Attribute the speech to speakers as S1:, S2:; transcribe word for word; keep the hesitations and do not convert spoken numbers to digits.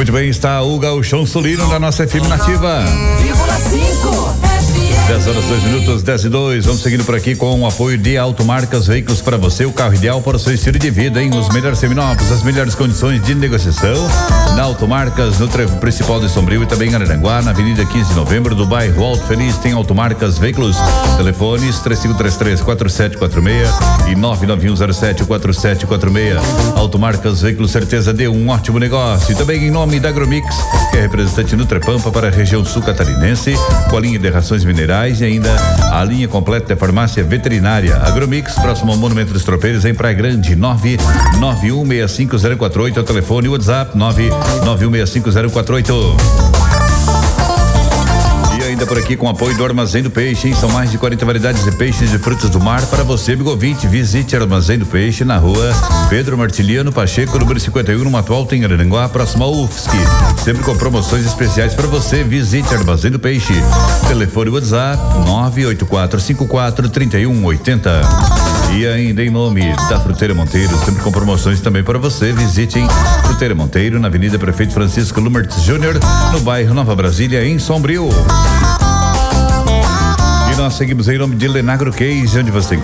S1: Muito bem, está o Gauchão Sulino da nossa F M Nativa. dez horas, dois minutos, dez e dois. Vamos seguindo por aqui com o apoio de Automarcas Veículos para você, o carro ideal para o seu estilo de vida, hein? Os melhores seminovos, as melhores condições de negociação na Automarcas, no trevo principal de Sombrio e também em Araranguá, na Avenida quinze de Novembro, do bairro Alto Feliz, tem Automarcas Veículos. Telefones três cinco três três, quatro sete quatro seis e nove nove um zero sete, quatro sete quatro seis. Automarcas Veículos, certeza de um ótimo negócio. E também em nome da Agromix, que é representante no Trepampa para a região sul catarinense, com a linha de rações minerais e ainda a linha completa de farmácia veterinária. Agromix, próximo ao Monumento dos Tropeiros, em Praia Grande. Nove nove um seis cinco zero quatro oito, é o telefone. WhatsApp nove nove um seis cinco zero quatro oito. E ainda por aqui com o apoio do Armazém do Peixe, hein? São mais de quarenta variedades de peixes e frutas do mar para você, amigo ouvinte. Visite o Armazém do Peixe na rua Pedro Martiliano Pacheco, número cinquenta e um, no Mato Alto, em Araranguá, próximo ao U F S C. Sempre com promoções especiais para você. Visite o Armazém do Peixe. Telefone WhatsApp nove oito quatro cinco quatro três um oito zero. E ainda em nome da Fruteira Monteiro, sempre com promoções também para você. Visitem Fruteira Monteiro na Avenida Prefeito Francisco Lumertz Júnior, no bairro Nova Brasília, em Sombrio. E nós seguimos em nome de Lenagro Case, onde você